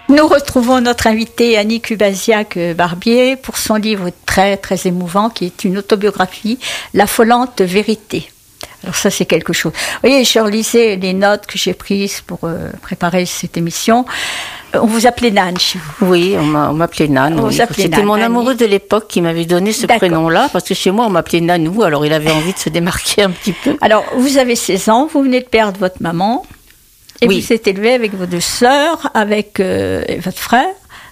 Nous retrouvons notre invitée Annie Kubasiak-Barbier pour son livre très très émouvant qui est une autobiographie, L'affolante vérité. Alors ça c'est quelque chose. Vous voyez, je relisais les notes que j'ai prises pour préparer cette émission. On vous appelait Nan chez vous? Oui, on m'appelait Nan. Oui. C'était mon amoureux de l'époque qui m'avait donné ce prénom-là, parce que chez moi on m'appelait Nanou, alors il avait envie de se démarquer un petit peu. Alors vous avez 16 ans, vous venez de perdre votre maman. Et oui. Vous êtes élevé avec vos deux sœurs, avec votre frère,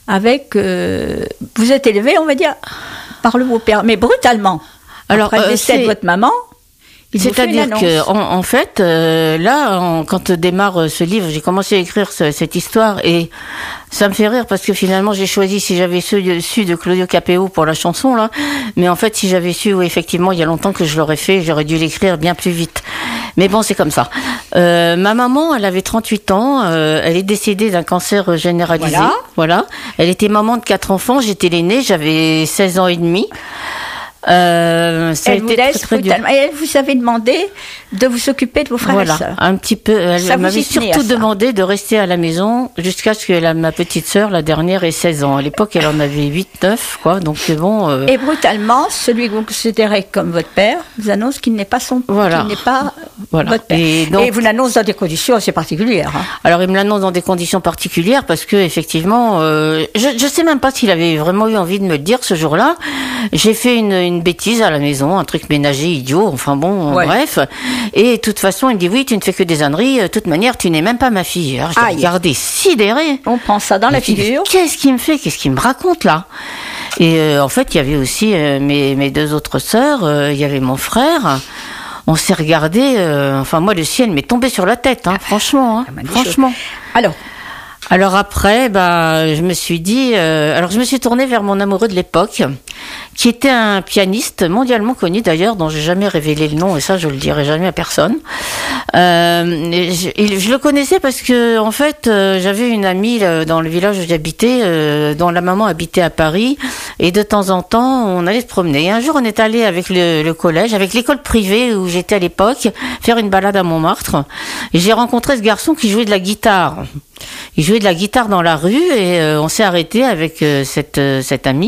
vous êtes élevé, on va dire, par le beau-père, mais brutalement. Alors, après le décès de votre maman, c'est-à-dire que, en fait, quand démarre ce livre, j'ai commencé à écrire cette histoire et ça me fait rire parce que finalement j'ai choisi, si j'avais su de Claudio Capéo pour la chanson là, mais en fait si j'avais su, oui, effectivement, il y a longtemps que je l'aurais fait, j'aurais dû l'écrire bien plus vite. Mais bon, c'est comme ça. Ma maman, elle avait 38 ans, elle est décédée d'un cancer généralisé. Voilà. Elle était maman de 4 enfants, j'étais l'aînée, j'avais 16 ans et demi. Elle vous laisse brutalement. Et elle vous avait demandé de vous occuper de vos frères et sœurs. Un petit peu. Elle m'avait surtout demandé de rester à la maison jusqu'à ce que ma petite sœur, la dernière, ait 16 ans. À l'époque, elle en avait 8-9, quoi. Donc c'est bon. Et brutalement, celui que vous considérez comme votre père vous annonce qu'il n'est pas qu'il n'est pas votre père. Et vous l'annonce dans des conditions assez particulières. Hein. Alors il me l'annonce dans des conditions particulières parce que effectivement, je sais même pas s'il avait vraiment eu envie de me le dire ce jour-là. J'ai fait une bêtise à la maison, un truc ménager idiot, enfin bon, bref. Et de toute façon, il me dit, oui, tu ne fais que des âneries, de toute manière, tu n'es même pas ma fille. Alors, je l'ai regardé sidéré. On prend ça dans la figure. Qu'est-ce qu'il me fait? Qu'est-ce qu'il me raconte, là? Et en fait, il y avait aussi mes deux autres sœurs, il y avait mon frère. On s'est regardé, enfin, moi, le ciel m'est tombé sur la tête, hein, franchement. Hein, franchement. Alors après, je me suis dit, je me suis tournée vers mon amoureux de l'époque, qui était un pianiste mondialement connu d'ailleurs, dont j'ai jamais révélé le nom, et ça je le dirai jamais à personne. Je le connaissais parce que en fait, j'avais une amie dans le village où j'habitais, dont la maman habitait à Paris, et de temps en temps, on allait se promener. Et un jour, on est allé avec le collège, avec l'école privée où j'étais à l'époque, faire une balade à Montmartre, et j'ai rencontré ce garçon qui jouait de la guitare. Il jouait de la guitare dans la rue et on s'est arrêté avec cette amie.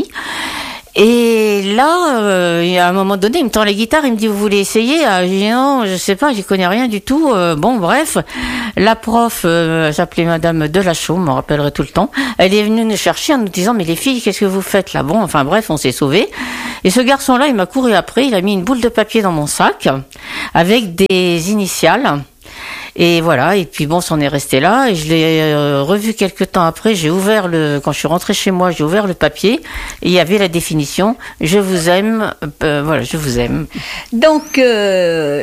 Et là, à un moment donné, il me tend la guitare, il me dit, vous voulez essayer? Je dis, non, je sais pas, j'y connais rien du tout. Bon, bref, la prof, elle s'appelait Madame Delachaux, je m'en rappellerai tout le temps. Elle est venue nous chercher en nous disant, mais les filles, qu'est-ce que vous faites là? Bon, enfin bref, on s'est sauvés. Et ce garçon-là, il m'a couru après, il a mis une boule de papier dans mon sac avec des initiales. Et voilà, et puis bon, c'en est resté là, et je l'ai revu quelques temps après, quand je suis rentrée chez moi, j'ai ouvert le papier, et il y avait la définition, je vous aime, voilà, je vous aime. Donc, là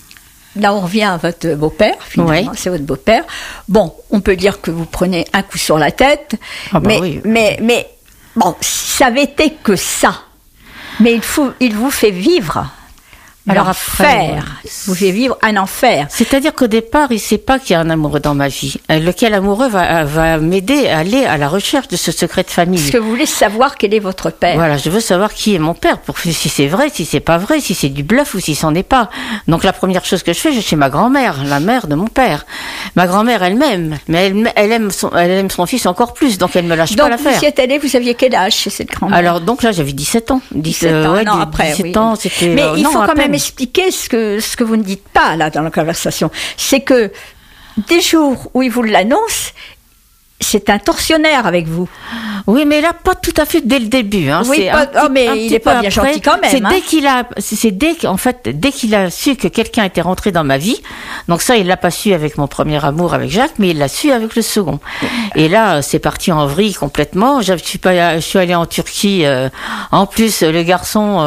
on revient à votre beau-père, finalement, c'est votre beau-père. Bon, on peut dire que vous prenez un coup sur la tête, mais bon, ça avait été que ça, mais il vous fait vivre. Alors enfer, vous fait vivre un enfer. C'est-à-dire qu'au départ, il sait pas qu'il y a un amoureux dans ma vie. Lequel amoureux va m'aider à aller à la recherche de ce secret de famille. Parce que vous voulez savoir quel est votre père. Voilà, je veux savoir qui est mon père, pour si c'est vrai, si c'est pas vrai, si c'est du bluff ou si c'en est pas. Donc la première chose que je fais, je vais chez ma grand-mère, la mère de mon père. Ma grand-mère elle-même, mais elle aime son fils encore plus, donc elle me lâche pas l'affaire. Donc vous y êtes allé, vous aviez quel âge chez cette grand-mère? Alors donc là, j'avais 17 ans. 17 ans, non, après, 17 ans, c'était... Mais il faut quand même expliquer ce que vous ne dites pas là dans la conversation, c'est que des jours où il vous l'annonce, c'est un tortionnaire avec vous. Oui, mais là, pas tout à fait dès le début. Hein. Oui, mais il n'est pas bien gentil quand même. C'est dès qu'il a su que quelqu'un était rentré dans ma vie. Donc ça, il l'a pas su avec mon premier amour, avec Jacques, mais il l'a su avec le second. Et là, c'est parti en vrille complètement. Je suis allée en Turquie. En plus, le garçon,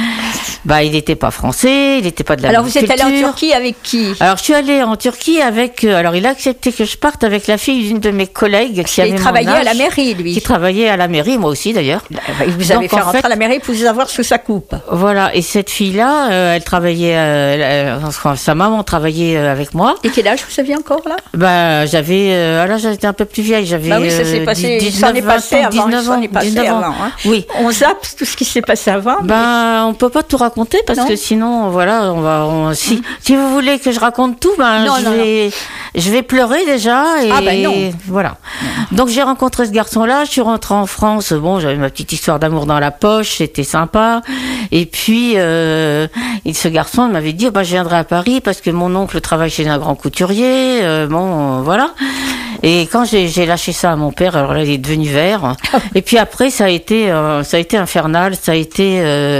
il n'était pas français, il n'était pas de la même culture. Alors, vous êtes allée en Turquie avec qui? Alors, je suis allée en Turquie avec... alors, il a accepté que je parte avec la fille d'une de mes collègues qui avait mon âge. Il travaillait à la mairie, lui. Qui travaillait à la mairie, moi aussi d'ailleurs. Vous avez fait rentrer à la mairie pour savoir ce que ça coupe. Voilà, et cette fille-là, elle travaillait... sa maman travaillait avec moi. Et quel âge vous aviez encore là? J'étais un peu plus vieille, j'avais oui, ça s'est passé, 19 ans. Oui. On zappe tout ce qui s'est passé avant. On peut pas tout raconter raconter parce que sinon, voilà, si vous voulez que je raconte tout, je vais pleurer déjà et voilà. Donc j'ai rencontré ce garçon-là, je suis rentrée en France. Bon, j'avais ma petite histoire d'amour dans la poche, c'était sympa. Et puis ce garçon m'avait dit, je viendrai à Paris parce que mon oncle travaille chez un grand couturier. Voilà. Et quand j'ai lâché ça à mon père, alors là, il est devenu vert. Et puis après, ça a été infernal. Ça a été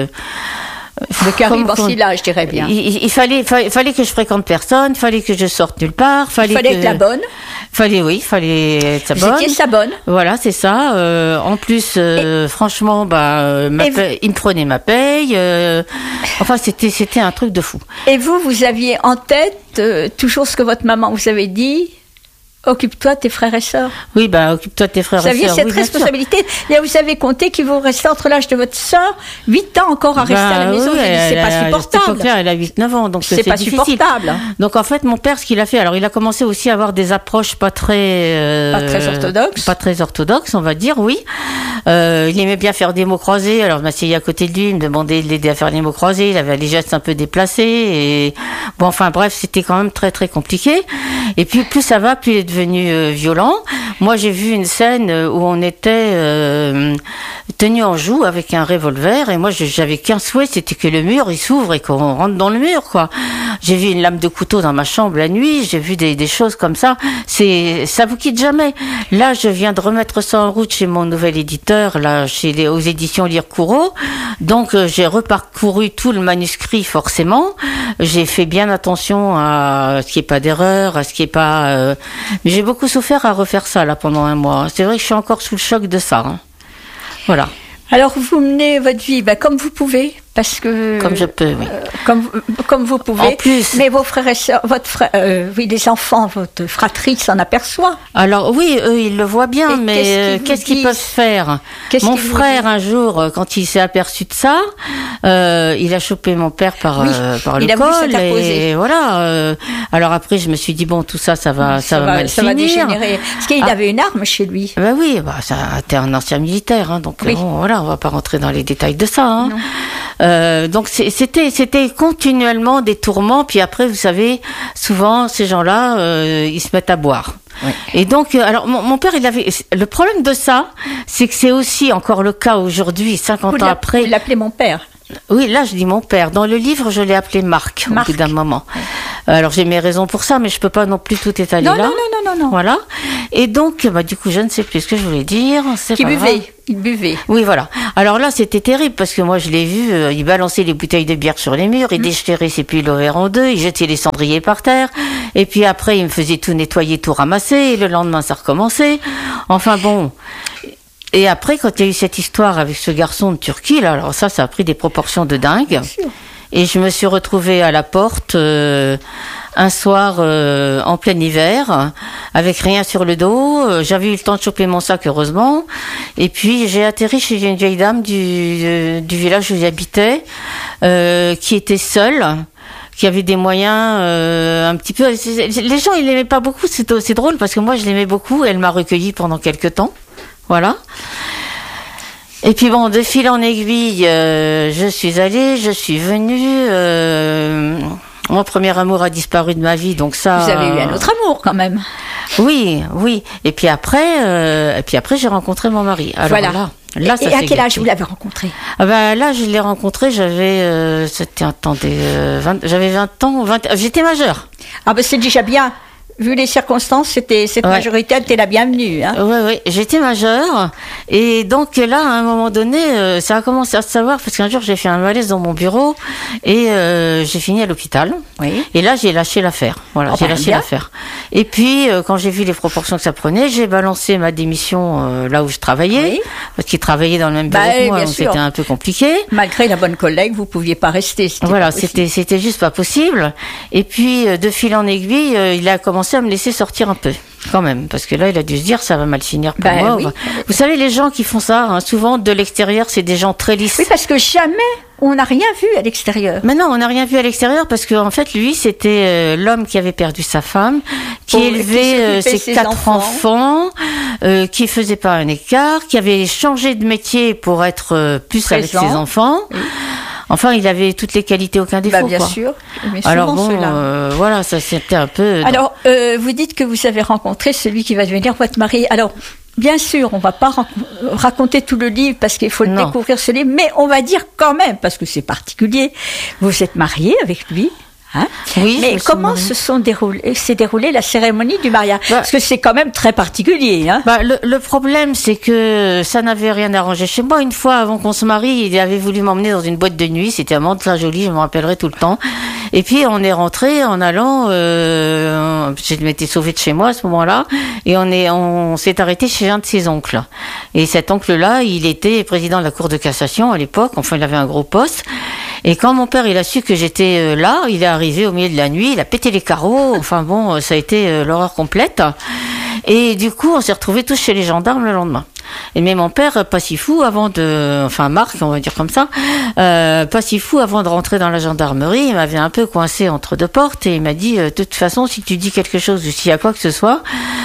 le Caribe-Orcila, je dirais bien. Il fallait que je fréquente personne, fallait que je sorte nulle part, fallait être la bonne. Fallait être la bonne. Vous étiez sa bonne. Voilà, c'est ça. En plus, franchement, il me prenait ma paye. Enfin, c'était un truc de fou. Et vous aviez en tête toujours ce que votre maman vous avait dit? Occupe-toi de tes frères et sœurs. Oui, occupe-toi de tes frères et sœurs. Vous aviez cette responsabilité. Là, vous avez compté qu'il vous restait entre l'âge de votre sœur 8 ans encore à rester à la maison. C'est pas supportable. Elle a 8-9 ans, donc c'est pas difficile. Supportable. Donc en fait, mon père, ce qu'il a fait, alors il a commencé aussi à avoir des approches pas très orthodoxes. Pas très orthodoxes, on va dire, oui. Il aimait bien faire des mots croisés. Alors je m'asseyais à côté de lui, il me demandait de l'aider à faire les mots croisés. Il avait les gestes un peu déplacés. Et bref, c'était quand même très très compliqué. Et puis plus ça va, plus il est devenu violent. Moi, j'ai vu une scène où on était tenu en joue avec un revolver et moi, j'avais qu'un souhait, c'était que le mur il s'ouvre et qu'on rentre dans le mur, quoi. J'ai vu une lame de couteau dans ma chambre la nuit, j'ai vu des choses comme ça. Ça vous quitte jamais. Là, je viens de remettre ça en route chez mon nouvel éditeur, là, aux éditions Lire Courreau. Donc, j'ai reparcouru tout le manuscrit, forcément. J'ai fait bien attention à ce qu'il n'y ait pas d'erreur, à ce qu'il n'y ait pas... Mais j'ai beaucoup souffert à refaire ça, là, pendant un mois. C'est vrai que je suis encore sous le choc de ça. Hein. Voilà. Alors, vous menez votre vie comme vous pouvez, parce que... Comme je peux, oui. Comme vous pouvez. En plus... Mais vos frères et sœurs, les enfants, votre fratrie s'en aperçoit. Alors, oui, eux, ils le voient bien, mais qu'est-ce qu'ils peuvent faire? Mon frère, un jour, quand il s'est aperçu de ça, il a chopé mon père par le col. Et voilà. Alors après, je me suis dit, bon, tout ça, ça va mal finir. Ça va dégénérer. Parce qu'il avait une arme chez lui. Oui, c'était un ancien militaire, hein, donc bon, voilà, on va pas rentrer dans les détails de ça. Hein. Donc c'était continuellement des tourments. Puis après, vous savez, souvent ces gens-là, ils se mettent à boire. Oui. Et donc, alors mon père, il avait le problème de ça, c'est que c'est aussi encore le cas aujourd'hui, 50 ans après. Vous l'appelez mon père. Oui, là, je dis mon père. Dans le livre, je l'ai appelé Marc. Au bout d'un moment. Oui. Alors, j'ai mes raisons pour ça, mais je peux pas non plus tout étaler là. Non. Voilà. Et donc, du coup, je ne sais plus ce que je voulais dire. Il buvait. Oui, voilà. Alors là, c'était terrible parce que moi, je l'ai vu, il balançait les bouteilles de bière sur les murs, il déchirait ses pulls verre en deux, il jetait les cendriers par terre. Et puis après, il me faisait tout nettoyer, tout ramasser. Et le lendemain, ça recommençait. Enfin bon. Et après, quand il y a eu cette histoire avec ce garçon de Turquie, là, alors ça a pris des proportions de dingue. Et je me suis retrouvée à la porte un soir en plein hiver, avec rien sur le dos. J'avais eu le temps de choper mon sac, heureusement. Et puis j'ai atterri chez une vieille dame du village où j'habitais, qui était seule, qui avait des moyens un petit peu... Les gens, ils l'aimaient pas beaucoup, c'est drôle, parce que moi, je l'aimais beaucoup. Elle m'a recueillie pendant quelques temps. Voilà. Et puis bon, de fil en aiguille, je suis allée, je suis venue. Mon premier amour a disparu de ma vie, donc ça... Vous avez eu un autre amour, quand même. Oui. Et puis après, j'ai rencontré mon mari. Alors voilà. Là, et à quel âge vous l'avez rencontré? Là, je l'ai rencontré, j'avais... j'avais 20 ans, j'étais majeure. C'est déjà bien. Vu les circonstances, cette majorité était la bienvenue. Hein. Oui, j'étais majeure. Et donc là, à un moment donné, ça a commencé à se savoir, parce qu'un jour, j'ai fait un malaise dans mon bureau et j'ai fini à l'hôpital. Oui. Et là, j'ai lâché l'affaire. Voilà, j'ai lâché l'affaire. Et puis, quand j'ai vu les proportions que ça prenait, j'ai balancé ma démission là où je travaillais, parce qu'il travaillait dans le même bureau que moi, donc c'était un peu compliqué. Malgré la bonne collègue, vous pouviez pas rester. C'était juste pas possible. Et puis, de fil en aiguille, il a commencé à me laisser sortir un peu, quand même, parce que là, il a dû se dire, ça va mal finir pour moi. Oui. Vous savez, les gens qui font ça, hein, souvent, de l'extérieur, c'est des gens très lisses. Oui, parce que jamais on n'a rien vu à l'extérieur. Mais non, on n'a rien vu à l'extérieur, parce qu'en fait, lui, c'était l'homme qui avait perdu sa femme, qui élevait ses 4 enfants, qui faisait pas un écart, qui avait changé de métier pour être plus avec ses enfants. Oui. Enfin, il avait toutes les qualités, aucun défaut. Bien quoi. sûr. Mais alors bon, voilà, ça c'était un peu. Alors, vous dites que vous avez rencontré celui qui va devenir votre mari. Alors, bien sûr, on va pas raconter tout le livre parce qu'il faut le découvrir ce livre, mais on va dire quand même, parce que c'est particulier, vous êtes mariée avec lui. Hein? Oui, mais comment s'est déroulée la cérémonie du mariage? Parce que c'est quand même très particulier. Hein? Le problème, c'est que ça n'avait rien arrangé chez moi. Une fois, avant qu'on se marie, il avait voulu m'emmener dans une boîte de nuit. C'était à Mantes-la-Jolie, je me rappellerai tout le temps. Et puis, on est rentré en allant... je m'étais sauvée de chez moi à ce moment-là. Et on s'est arrêté chez un de ses oncles. Et cet oncle-là, il était président de la Cour de cassation à l'époque. Enfin, il avait un gros poste. Et quand mon père, il a su que j'étais là, il est arrivé au milieu de la nuit, il a pété les carreaux. Enfin bon, ça a été l'horreur complète. Et du coup, on s'est retrouvés tous chez les gendarmes le lendemain. Et mais mon père, pas si fou Marc, on va dire comme ça, pas si fou avant de rentrer dans la gendarmerie, il m'avait un peu coincé entre deux portes et il m'a dit, de toute façon, si tu dis quelque chose ou s'il y a quoi que ce soit,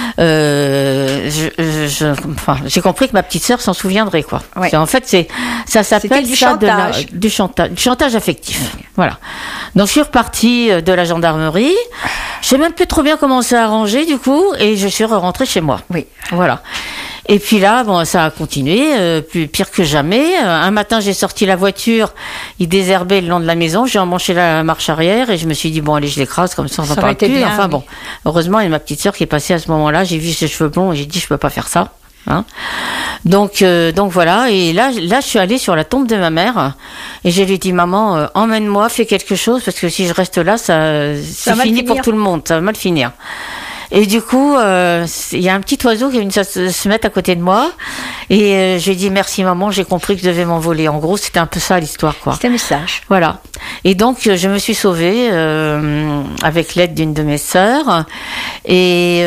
j'ai compris que ma petite sœur s'en souviendrait, quoi. Ouais. En fait, ça s'appelle du chantage. Du chantage affectif. Ouais. Voilà. Donc, je suis repartie de la gendarmerie. Je sais même plus trop bien comment ça a arrangé, du coup, et je suis rentrée chez moi. Oui. Voilà. Et puis là, bon, ça a continué, pire que jamais. Un matin, j'ai sorti la voiture, il désherbait le long de la maison, j'ai emmanché la marche arrière et je me suis dit, bon, allez, je l'écrase, comme ça, on n'en parle plus. Bien, enfin, bon, heureusement, il y a ma petite sœur qui est passée à ce moment-là, j'ai vu ses cheveux blonds et j'ai dit, je peux pas faire ça. Hein. Donc voilà, et là, je suis allée sur la tombe de ma mère et je lui ai dit, maman, emmène-moi, fais quelque chose, parce que si je reste là, c'est fini pour tout le monde, ça va mal finir. Et du coup, il y a un petit oiseau qui est venu se mettre à côté de moi. Et je lui ai dit, merci maman, j'ai compris que je devais m'envoler. En gros, c'était un peu ça l'histoire, quoi. C'était un message. Voilà. Et donc, je me suis sauvée avec l'aide d'une de mes sœurs. Et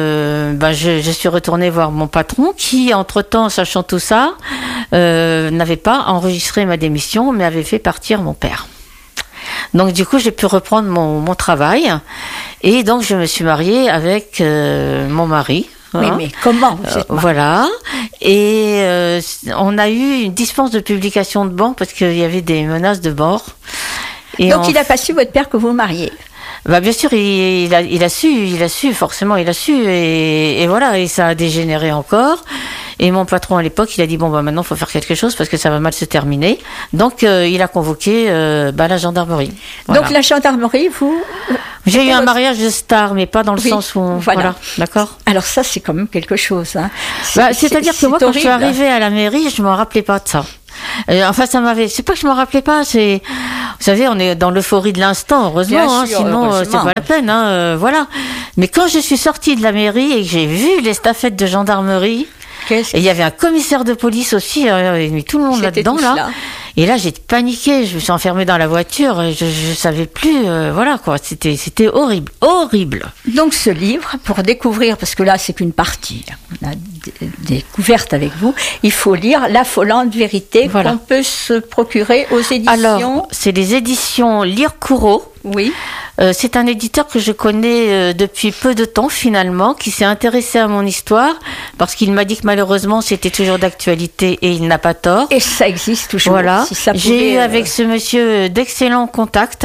je suis retournée voir mon patron qui, entre-temps, sachant tout ça, n'avait pas enregistré ma démission, mais avait fait partir mon père. Donc du coup, j'ai pu reprendre mon travail et donc je me suis mariée avec mon mari. Oui, hein. Mais comment vous êtes mariée ? Voilà. Et on a eu une dispense de publication de banque parce qu'il y avait des menaces de mort. Et donc il n'a pas su, votre père, que vous vous mariez ? Bien sûr, il a su, forcément, il a su, et voilà, et ça a dégénéré encore. Et mon patron à l'époque, il a dit, bon, maintenant, il faut faire quelque chose parce que ça va mal se terminer. Donc, il a convoqué la gendarmerie. Voilà. Donc, la gendarmerie, J'ai eu un mariage de star, mais pas dans le sens où... Voilà, d'accord. Alors ça, c'est quand même quelque chose. Hein. C'est-à-dire que moi, quand je suis arrivée à la mairie, je ne me rappelais pas de ça. Enfin, c'est pas que je me rappelais pas, vous savez, on est dans l'euphorie de l'instant, heureusement, sinon c'est pas la peine, voilà. Mais quand je suis sortie de la mairie et que j'ai vu les staffettes de gendarmerie, et il y avait un commissaire de police aussi, il y avait tout le monde là-dedans, là. Et là, j'ai paniqué, je me suis enfermée dans la voiture et je savais plus, voilà quoi, c'était horrible, horrible. Donc ce livre, pour découvrir, parce que là c'est qu'une partie, on a découverte avec vous, il faut lire L'affolante vérité, qu'on peut se procurer aux éditions. Alors, c'est les éditions Lire Courreau. Oui. C'est un éditeur que je connais depuis peu de temps finalement, qui s'est intéressé à mon histoire parce qu'il m'a dit que malheureusement c'était toujours d'actualité et il n'a pas tort. Et ça existe toujours. Voilà. Si ça pouvait, j'ai eu avec ce monsieur d'excellents contacts,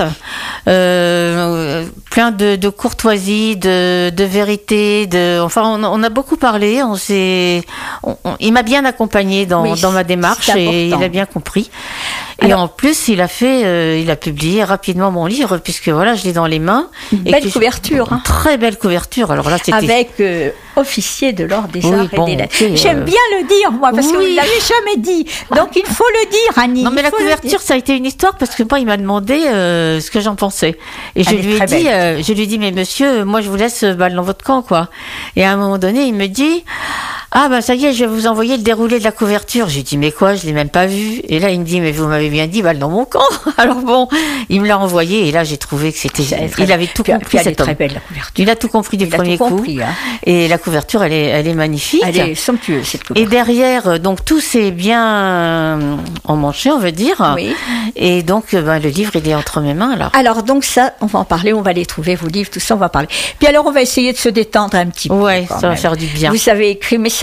plein de courtoisie, de vérité, enfin on a beaucoup parlé. Il m'a bien accompagné dans ma démarche et il a bien compris. Et en plus, il a publié rapidement mon livre, puisque voilà, je l'ai dans les mains. Belle couverture. Une très belle couverture. Alors là, c'était... Avec officier de l'ordre des arts et des lettres. J'aime bien le dire, moi, parce que vous ne l'avez jamais dit. Donc, il faut le dire, Annie. Non, mais la couverture, ça a été une histoire, parce que moi, il m'a demandé ce que j'en pensais. Et je lui ai dit, mais monsieur, moi, je vous laisse balle dans votre camp, quoi. Et à un moment donné, il me dit... Ah ça y est, je vais vous envoyer le déroulé de la couverture. J'ai dit mais quoi, je l'ai même pas vu. Et là il me dit mais vous m'avez bien dit balle dans mon camp. Alors bon, il me l'a envoyé et là j'ai trouvé que il avait tout compris, cet homme. Très belle la couverture. Il a tout compris du premier coup. Hein. Et la couverture elle est magnifique. Elle est somptueuse cette couverture. Et derrière donc tout c'est bien emmanché on va dire. Oui. Et donc le livre il est entre mes mains là. Alors donc ça on va en parler, on va les trouver vos livres, tout ça on va parler. Puis alors on va essayer de se détendre un petit peu. Ouais, ça va faire du bien. Vous avez écrit Message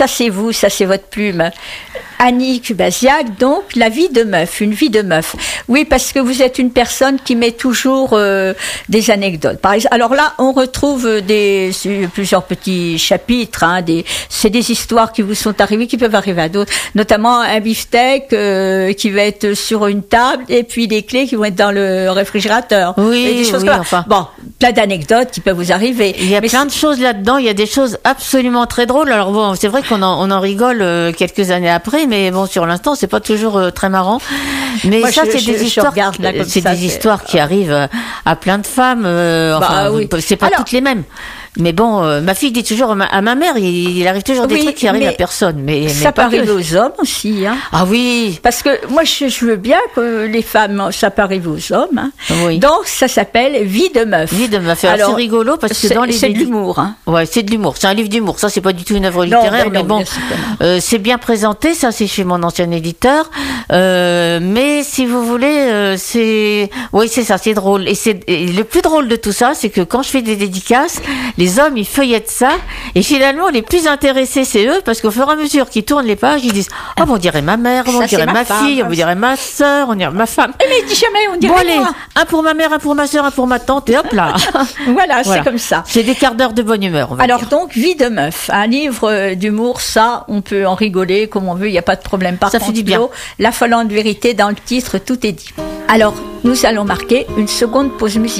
ça c'est vous, ça c'est votre plume. Annie Kubasiak, donc la vie de meuf, une vie de meuf. Oui, parce que vous êtes une personne qui met toujours des anecdotes. Par exemple, alors là, on retrouve plusieurs petits chapitres. C'est des histoires qui vous sont arrivées, qui peuvent arriver à d'autres. Notamment un beefsteak qui va être sur une table et puis des clés qui vont être dans le réfrigérateur. Oui, et des choses comme ça. Enfin. Bon, plein d'anecdotes qui peuvent vous arriver. Il y a plein de choses là-dedans. Il y a des choses absolument très drôles. Alors bon, c'est vrai qu'on en rigole quelques années après, mais bon, sur l'instant, c'est pas toujours très marrant. Mais moi, ça, c'est des histoires. C'est des histoires qui arrivent à plein de femmes. Oui. C'est pas toutes les mêmes. Mais bon, ma fille dit toujours à ma mère, il arrive toujours des trucs qui arrivent à personne. Mais ça peut arriver aux hommes aussi. Hein. Ah oui. Parce que moi, je veux bien que les femmes, ça peut arriver aux hommes. Hein. Oui. Donc, ça s'appelle Vie de meuf. Vie de meuf. Alors, c'est rigolo parce que dans les c'est de l'humour. Hein. Ouais, c'est de l'humour. C'est un livre d'humour. Ça, c'est pas du tout une œuvre littéraire, mais bon, c'est bien présenté. Ça, c'est chez mon ancien éditeur. Mais si vous voulez, c'est ça, c'est drôle. Et le plus drôle de tout ça, c'est que quand je fais des dédicaces, les hommes, ils feuillettent ça, et finalement, les plus intéressés, c'est eux, parce qu'au fur et à mesure qu'ils tournent les pages, ils disent « Oh, on dirait ma mère, on dirait ma fille, on dirait ma sœur, on dirait ma femme. » Mais il dit jamais, on dirait moi. Bon, allez, un pour ma mère, un pour ma sœur, un pour ma tante, et hop là. Voilà, c'est comme ça. C'est des quarts d'heure de bonne humeur, on va dire. Alors donc, Vie de meuf, un livre d'humour, ça, on peut en rigoler comme on veut, il n'y a pas de problème. Par contre, fait du bien. L'affolante vérité, dans le titre, tout est dit. Alors, nous allons marquer une seconde pause musicale.